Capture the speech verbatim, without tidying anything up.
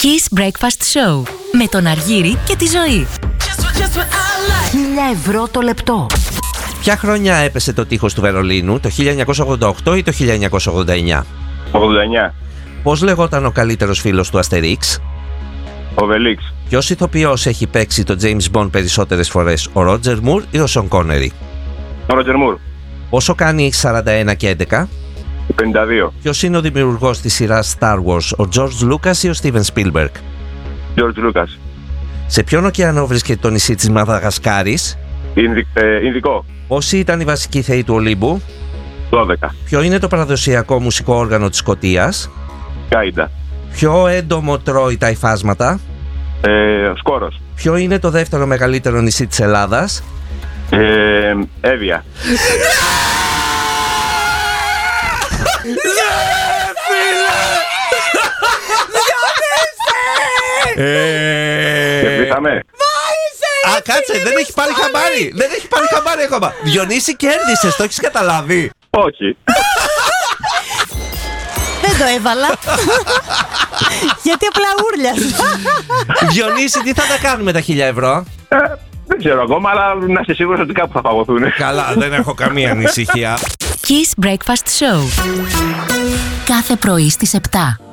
Kiss Breakfast Show με τον Αργύρη και τη Ζωή. Χίλια ευρώ το λεπτό. Ποια χρονιά έπεσε το τείχος του Βερολίνου, το χίλια εννιακόσια ογδόντα οκτώ ή το χίλια εννιακόσια ογδόντα εννιά? ογδόντα εννιά. Πώς λεγόταν ο καλύτερος φίλος του Αστερίξ? Ο Βελίξ. Ποιος ηθοποιός έχει παίξει το James Bond περισσότερες φορές, ο Ρότζερ Μουρ ή ο Σον Κόνερι? Ο Ρότζερ Μουρ. Πόσο κάνει σαράντα ένα και έντεκα? πενήντα δύο. Ποιος είναι ο δημιουργός της σειράς Star Wars, ο George Lucas ή ο Steven Spielberg? George Lucas. Σε ποιον ωκεανό βρίσκεται το νησί της Μαδαγασκάρης? Ινδι, ε, Ινδικό. Πόσοι ήταν οι βασικοί θεοί του Ολύμπου? δώδεκα. Ποιο είναι το παραδοσιακό μουσικό όργανο της Σκωτίας? Κάιντα. Ποιο έντομο τρώει τα υφάσματα? Ε, Σκόρος. Ποιο είναι το δεύτερο μεγαλύτερο νησί της Ελλάδας? Ε, Εύβοια. Κερδίσαμε. Α, κάτσε, δεν έχει πάρει χαμπάρι. Δεν έχει πάρει χαμπάρι ακόμα. Διονύση, κέρδισες, το έχεις καταλάβει? Όχι. Δεν το έβαλα. Γιατί απλά ούρλιασα. Διονύση, τι θα τα κάνουμε τα χίλια ευρώ? Ε, δεν ξέρω ακόμα, αλλά να είσαι σίγουρος ότι κάπου θα παγωθούν. Καλά, δεν έχω καμία ανησυχία. Kiss Breakfast Show. Κάθε πρωί στις επτά.